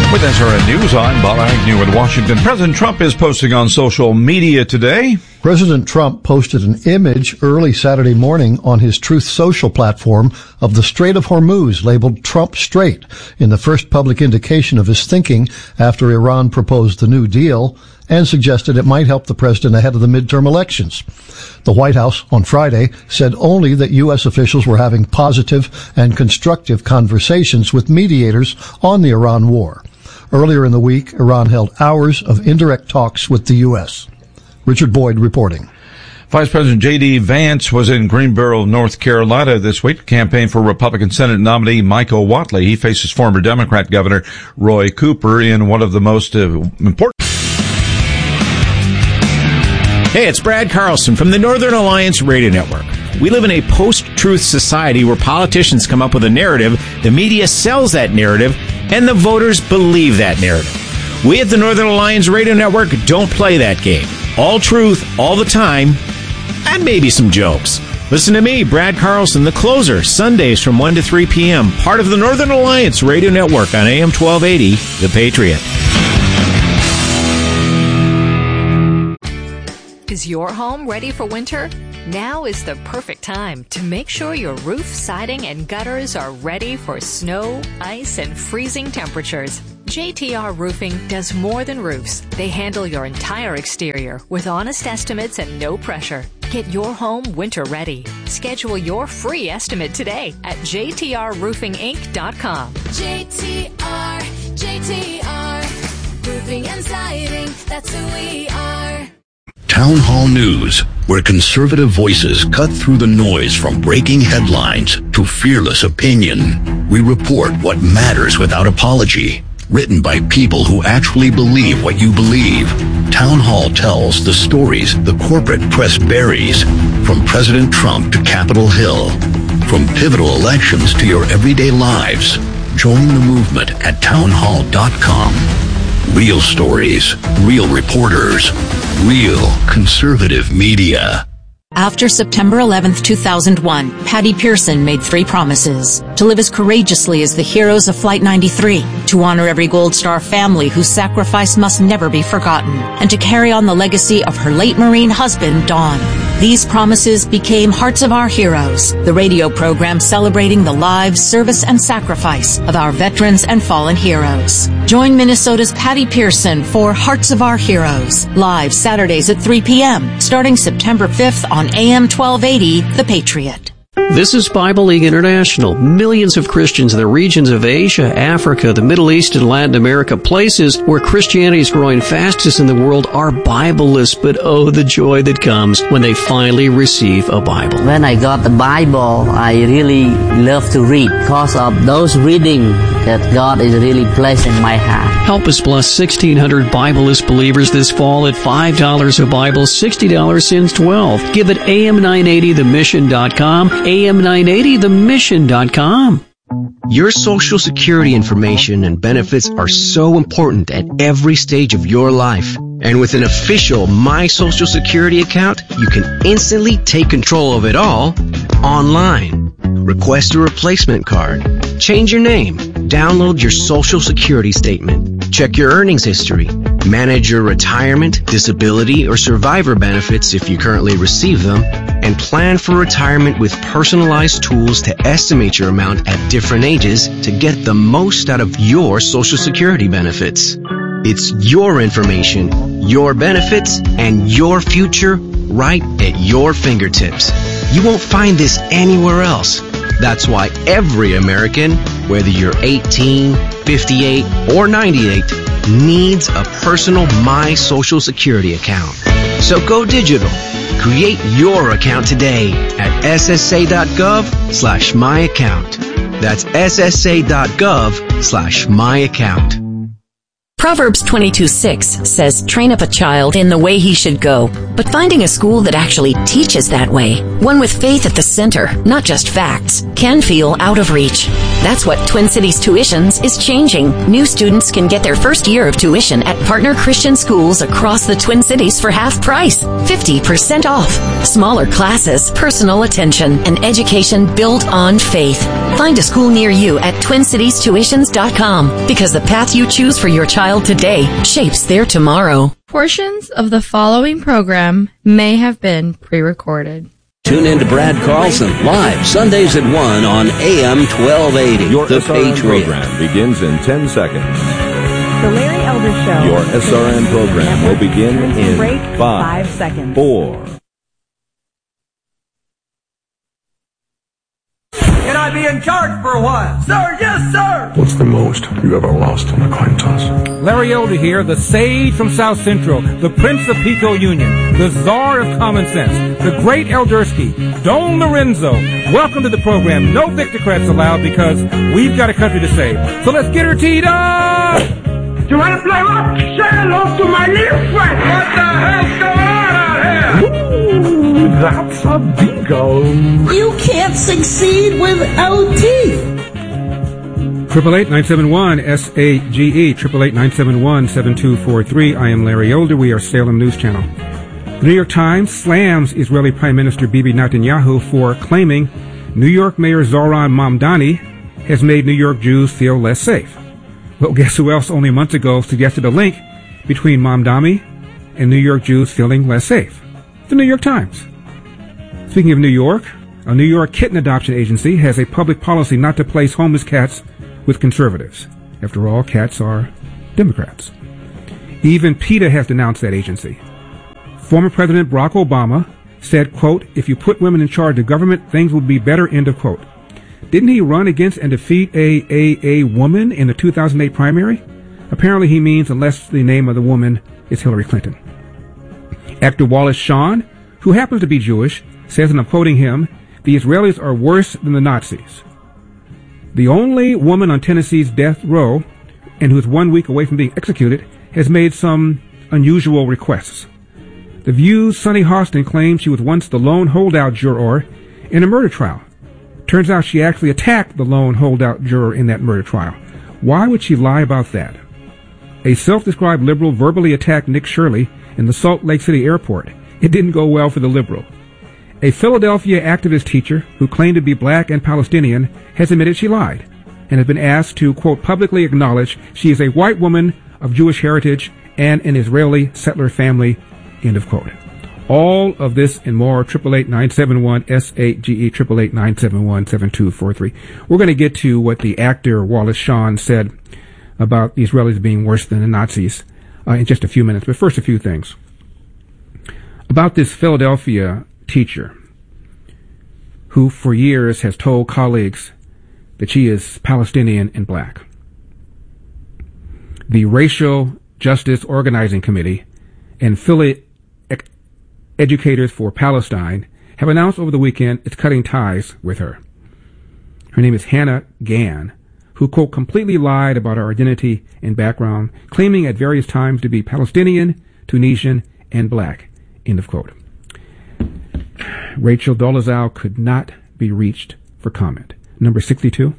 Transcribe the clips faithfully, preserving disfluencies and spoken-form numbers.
With S R N News, I'm Bob Agnew in Washington. President Trump is posting on social media today. President Trump posted an image early Saturday morning on his Truth Social platform of the Strait of Hormuz, labeled Trump Strait, in the first public indication of his thinking after Iran proposed the New Deal and suggested it might help the president ahead of the midterm elections. The White House on Friday said only that U S officials were having positive and constructive conversations with mediators on the Iran war. Earlier in the week, Iran held hours of indirect talks with the U S. Richard Boyd reporting. Vice President J D. Vance was in Greenboro, North Carolina this week to campaign for Republican Senate nominee Michael Whatley. He faces former Democrat Governor Roy Cooper in one of the most uh, important... Hey, it's Brad Carlson from the Northern Alliance Radio Network. We live in a post-truth society where politicians come up with a narrative, the media sells that narrative, and the voters believe that narrative. We at the Northern Alliance Radio Network don't play that game. All truth, all the time, and maybe some jokes. Listen to me, Brad Carlson, the closer, Sundays from one to three p.m., part of the Northern Alliance Radio Network on A M twelve eighty, The Patriot. Is your home ready for winter? Now is the perfect time to make sure your roof, siding, and gutters are ready for snow, ice, and freezing temperatures. J T R Roofing does more than roofs. They handle your entire exterior with honest estimates and no pressure. Get your home winter ready. Schedule your free estimate today at j t r roofing inc dot com. J T R, J T R, Roofing and Siding, that's who we are. Town Hall News, where conservative voices cut through the noise from breaking headlines to fearless opinion. We report what matters without apology. Written by people who actually believe what you believe. Town Hall tells the stories the corporate press buries, from President Trump to Capitol Hill, from pivotal elections to your everyday lives. Join the movement at town hall dot com. Real stories, real reporters, real conservative media. After September eleventh, two thousand one, Patty Pearson made three promises: to live as courageously as the heroes of Flight ninety-three, to honor every Gold Star family whose sacrifice must never be forgotten, and to carry on the legacy of her late Marine husband, Don. These promises became Hearts of Our Heroes, the radio program celebrating the lives, service, and sacrifice of our veterans and fallen heroes. Join Minnesota's Patty Pearson for Hearts of Our Heroes, live Saturdays at three p.m., starting September fifth on A M twelve eighty, The Patriot. This is Bible League International. Millions of Christians in the regions of Asia, Africa, the Middle East, and Latin America, places where Christianity is growing fastest in the world, are Bibleless, but oh, the joy that comes when they finally receive a Bible. When I got the Bible, I really love to read because of those reading that God is really placing in my heart. Help us bless sixteen hundred Bibleless believers this fall at five dollars a Bible, sixty dollars since twelve. Give it A M nine eighty the mission dot com, A M nine eighty the mission dot com. Your Social Security information and benefits are so important at every stage of your life. And with an official My Social Security account, you can instantly take control of it all online. Request a replacement card. Change your name. Download your Social Security statement. Check your earnings history. Manage your retirement, disability, or survivor benefits if you currently receive them. And plan for retirement with personalized tools to estimate your amount at different ages to get the most out of your Social Security benefits. It's your information, your benefits, and your future right at your fingertips. You won't find this anywhere else. That's why every American, whether you're eighteen, fifty-eight, or ninety-eight, needs a personal My Social Security account. So go digital. Create your account today at S S A dot gov slash my account. That's S S A dot gov slash my account. Proverbs twenty-two six says, train up a child in the way he should go. But finding a school that actually teaches that way, one with faith at the center, not just facts, can feel out of reach. That's what Twin Cities Tuitions is changing. New students can get their first year of tuition at partner Christian schools across the Twin Cities for half price, fifty percent off. Smaller classes, personal attention, and education built on faith. Find a school near you at twin cities tuitions dot com, because the path you choose for your child today shapes their tomorrow. Portions of the following program may have been pre-recorded. Tune in to Brad Carlson live Sundays at one on A M twelve eighty. Your the S R N Patriot program begins in ten seconds. The Larry Elder Show. Your S R N program will begin in break five, five seconds. four. Can I be in charge for a while? Sir, yes, sir! What's the most you ever lost in a coin toss? Larry Elder here, the sage from South Central, the Prince of Pico Union, the Czar of Common Sense, the great Eldersky, Don Lorenzo. Welcome to the program. No Victocrats allowed because we've got a country to save. So let's get her teed up! You want to play rock? Say hello to my little friend! What the hell's going on out here? Ooh, that's a bingo. You can't succeed without teeth. Triple eight nine seven one S A G E. Triple eight nine seven one seven two four three. I am Larry Elder. We are Salem News Channel. The New York Times slams Israeli Prime Minister Bibi Netanyahu for claiming New York Mayor Zohran Mamdani has made New York Jews feel less safe. Well, guess who else only months ago suggested a link between Mamdani and New York Jews feeling less safe? The New York Times. Speaking of New York, a New York kitten adoption agency has a public policy not to place homeless cats with conservatives. After all, cats are Democrats. Even PETA has denounced that agency. Former President Barack Obama said, quote, if you put women in charge of government, things will be better, end of quote. Didn't he run against and defeat a, a, a woman in the two thousand eight primary? Apparently he means unless the name of the woman is Hillary Clinton. Actor Wallace Shawn, who happens to be Jewish, says, and I'm quoting him, the Israelis are worse than the Nazis. The only woman on Tennessee's death row, and who is one week away from being executed, has made some unusual requests. The View's Sunny Hostin claims she was once the lone holdout juror in a murder trial. Turns out she actually attacked the lone holdout juror in that murder trial. Why would she lie about that? A self-described liberal verbally attacked Nick Shirley in the Salt Lake City airport. It didn't go well for the liberal. A Philadelphia activist teacher who claimed to be black and Palestinian has admitted she lied and has been asked to, quote, publicly acknowledge she is a white woman of Jewish heritage and an Israeli settler family, end of quote. All of this and more, triple eight nine seven one S A G E, triple eight nine seven one seven two four three. We're going to get to what the actor Wallace Shawn said about the Israelis being worse than the Nazis uh, in just a few minutes. But first, a few things. About this Philadelphia teacher who for years has told colleagues that she is Palestinian and black. The Racial Justice Organizing Committee and Philly Educators for Palestine have announced over the weekend it's cutting ties with her. Her name is Hannah Gann, who, quote, completely lied about her identity and background, claiming at various times to be Palestinian, Tunisian, and black, end of quote. Rachel Dolezal could not be reached for comment. Number sixty-two.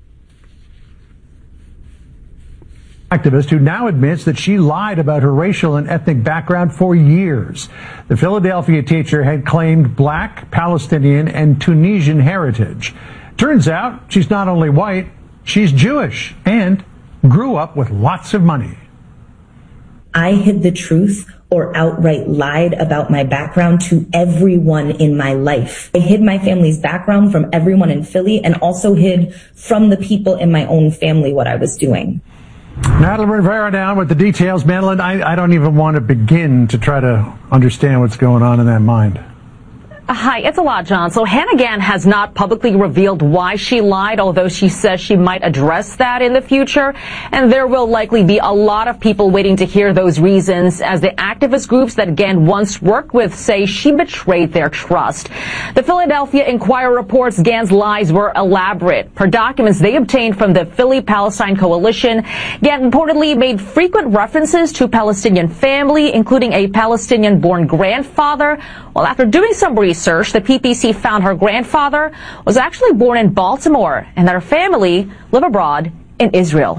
Activist who now admits that she lied about her racial and ethnic background for years. The Philadelphia teacher had claimed black, Palestinian, and Tunisian heritage. Turns out she's not only white, she's Jewish and grew up with lots of money. I hid the truth or outright lied about my background to everyone in my life. I hid my family's background from everyone in Philly and also hid from the people in my own family what I was doing. Madeline Rivera down with the details. Madeline, I, I don't even want to begin to try to understand what's going on in that mind. Hi, it's a lot, John. So Hannah Gann has not publicly revealed why she lied, although she says she might address that in the future. And there will likely be a lot of people waiting to hear those reasons, as the activist groups that Gann once worked with say she betrayed their trust. The Philadelphia Inquirer reports Gann's lies were elaborate. Per documents they obtained from the Philly Palestine Coalition, Gann reportedly made frequent references to Palestinian family, including a Palestinian-born grandfather. Well, after doing some research, the P P C found her grandfather was actually born in Baltimore and that her family live abroad in Israel.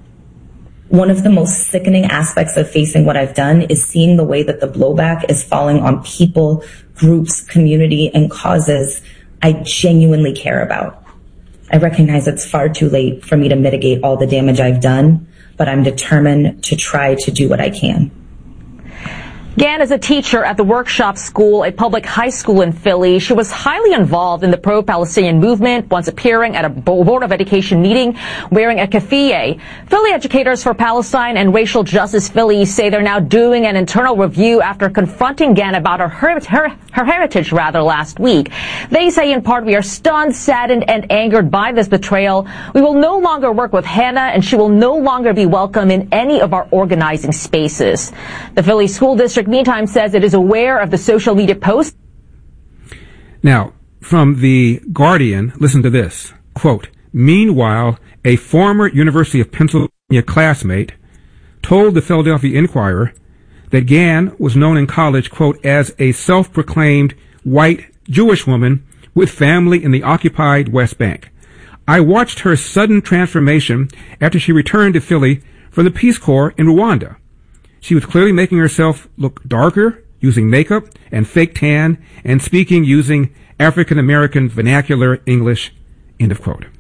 One of the most sickening aspects of facing what I've done is seeing the way that the blowback is falling on people, groups, community, and causes I genuinely care about. I recognize it's far too late for me to mitigate all the damage I've done, but I'm determined to try to do what I can. Gann is a teacher at the Workshop School, a public high school in Philly. She was highly involved in the pro-Palestinian movement, once appearing at a Board of Education meeting wearing a keffiyeh. Philly Educators for Palestine and Racial Justice Philly say they're now doing an internal review after confronting Gann about her, her, her, her heritage rather last week. They say in part, "We are stunned, saddened, and angered by this betrayal. We will no longer work with Hannah, and she will no longer be welcome in any of our organizing spaces." The Philly School District, meantime, says it is aware of the social media posts. Now, from the Guardian, listen to this. Quote, "Meanwhile, a former University of Pennsylvania classmate told the Philadelphia Inquirer that Gann was known in college, quote, as a self-proclaimed white Jewish woman with family in the occupied West Bank. I watched her sudden transformation after she returned to Philly from the Peace Corps in Rwanda. She was clearly making herself look darker, using makeup and fake tan, and speaking using African-American vernacular English," end of quote.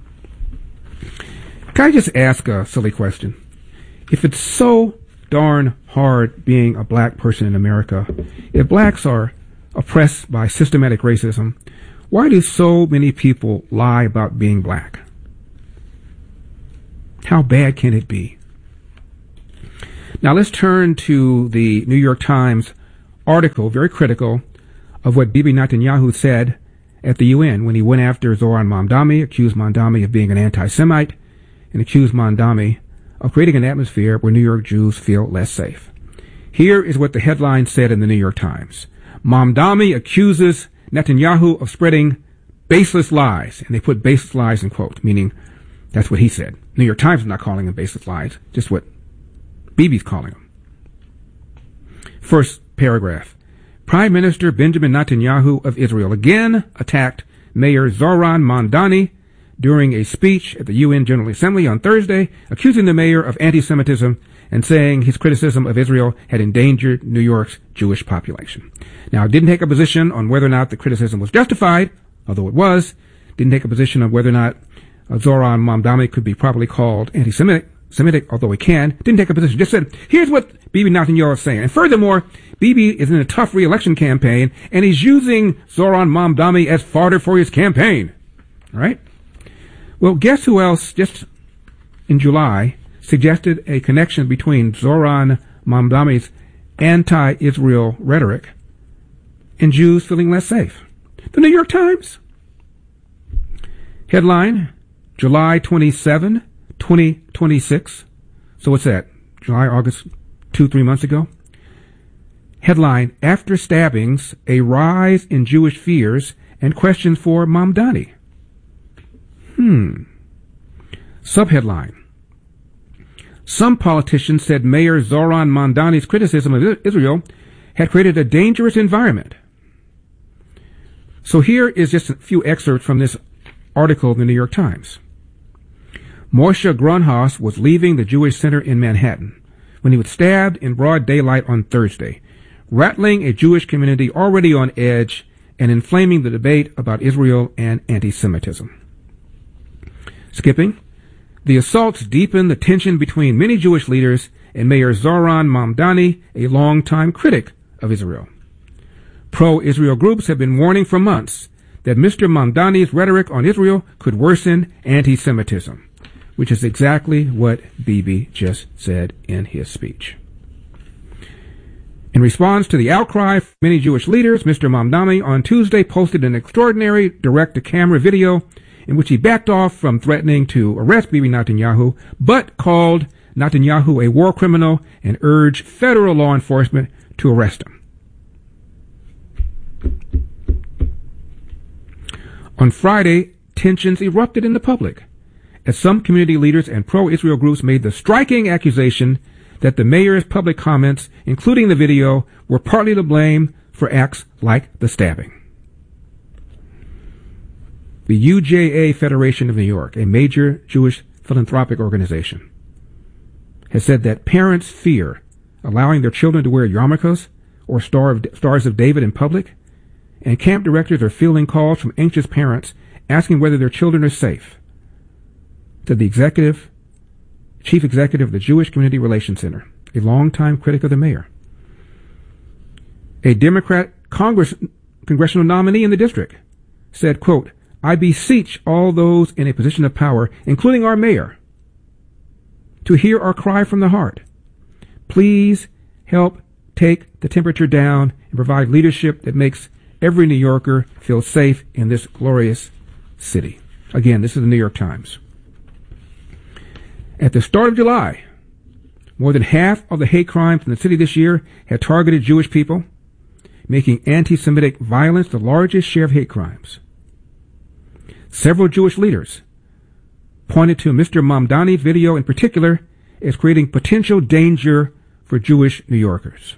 Can I just ask a silly question? If it's so darn hard being a black person in America, if blacks are oppressed by systematic racism, why do so many people lie about being black? How bad can it be? Now let's turn to the New York Times article, very critical, of what Bibi Netanyahu said at the U N when he went after Zoran Mamdani, accused Mamdani of being an anti-Semite, and accused Mamdani of creating an atmosphere where New York Jews feel less safe. Here is what the headline said in the New York Times. Mamdani accuses Netanyahu of spreading baseless lies, and they put baseless lies in quotes, meaning that's what he said. New York Times is not calling them baseless lies, just what Bibi's calling them. First paragraph. Prime Minister Benjamin Netanyahu of Israel again attacked Mayor Zoran Mamdani during a speech at the U N General Assembly on Thursday, accusing the mayor of anti-Semitism and saying his criticism of Israel had endangered New York's Jewish population. Now, it didn't take a position on whether or not the criticism was justified, although it was. Didn't take a position on whether or not uh, Zoran Mamdani could be properly called anti-Semitic. Semitic, although he can, didn't take a position. Just said, here's what Bibi Netanyahu is saying. And furthermore, Bibi is in a tough re-election campaign, and he's using Zoran Mamdani as fodder for his campaign. All right? Well, guess who else just in July suggested a connection between Zoran Mamdani's anti-Israel rhetoric and Jews feeling less safe? The New York Times. Headline, July twenty-seventh, twenty twenty-six. So what's that? July, August, two, three months ago? Headline, after stabbings, a rise in Jewish fears and questions for Mamdani. Hmm. Subheadline, some politicians said Mayor Zoran Mamdani's criticism of Israel had created a dangerous environment. So here is just a few excerpts from this article in the New York Times. Moshe Grunhaus was leaving the Jewish Center in Manhattan when he was stabbed in broad daylight on Thursday, rattling a Jewish community already on edge and inflaming the debate about Israel and anti-Semitism. Skipping, the assaults deepened the tension between many Jewish leaders and Mayor Zoran Mamdani, a longtime critic of Israel. Pro-Israel groups have been warning for months that Mister Mamdani's rhetoric on Israel could worsen anti-Semitism, which is exactly what Bibi just said in his speech. In response to the outcry from many Jewish leaders, Mister Mamdani on Tuesday posted an extraordinary direct-to-camera video in which he backed off from threatening to arrest Bibi Netanyahu, but called Netanyahu a war criminal and urged federal law enforcement to arrest him. On Friday, tensions erupted in the public as some community leaders and pro-Israel groups made the striking accusation that the mayor's public comments, including the video, were partly to blame for acts like the stabbing. The U J A Federation of New York, a major Jewish philanthropic organization, has said that parents fear allowing their children to wear yarmulkes or Star of, Stars of David in public, and camp directors are fielding calls from anxious parents asking whether their children are safe, said the executive, chief executive of the Jewish Community Relations Center, a longtime critic of the mayor. A Democrat Congress, congressional nominee in the district said, quote, "I beseech all those in a position of power, including our mayor, to hear our cry from the heart. Please help take the temperature down and provide leadership that makes every New Yorker feel safe in this glorious city." Again, this is the New York Times. At the start of July, more than half of the hate crimes in the city this year had targeted Jewish people, making anti-Semitic violence the largest share of hate crimes. Several Jewish leaders pointed to Mister Mamdani's video in particular as creating potential danger for Jewish New Yorkers.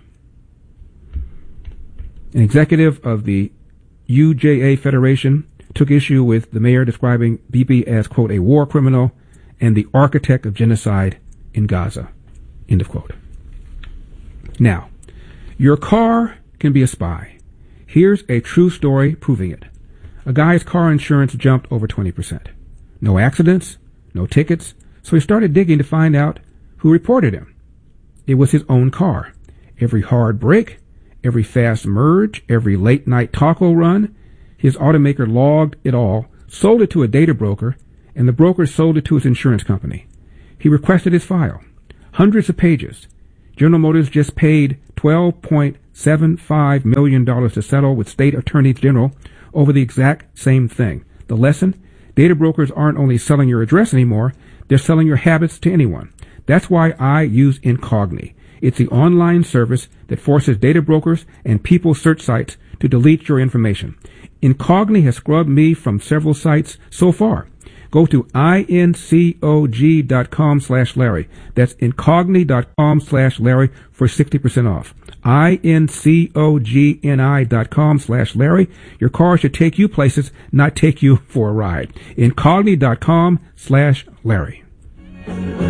An executive of the U J A Federation took issue with the mayor describing Bibi as, quote, a war criminal and the architect of genocide in Gaza, end of quote. Now, your car can be a spy. Here's a true story proving it. A guy's car insurance jumped over twenty percent. No accidents, no tickets, so he started digging to find out who reported him. It was his own car. Every hard brake, every fast merge, every late night taco run, his automaker logged it all, sold it to a data broker, and the broker sold it to his insurance company. He requested his file. Hundreds of pages. General Motors just paid twelve point seven five million dollars to settle with state attorneys general over the exact same thing. The lesson? Data brokers aren't only selling your address anymore, they're selling your habits to anyone. That's why I use Incogni. It's the online service that forces data brokers and people search sites to delete your information. Incogni has scrubbed me from several sites so far. Go to incog dot com slash Larry. That's incogni dot com slash Larry for sixty percent off. incogni dot com slash Larry. Your car should take you places, not take you for a ride. incogni dot com slash Larry.